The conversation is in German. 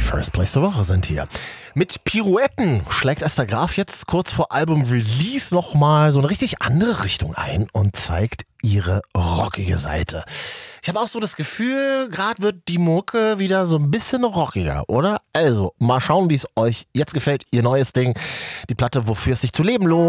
First Place der Woche sind hier. Mit Pirouetten schlägt Esther Graf jetzt kurz vor Album-Release nochmal so eine richtig andere Richtung ein und zeigt ihre rockige Seite. Ich habe auch so das Gefühl, gerade wird die Mucke wieder so ein bisschen rockiger, oder? Also, mal schauen, wie es euch jetzt gefällt, ihr neues Ding. Die Platte, wofür es sich zu leben lohnt.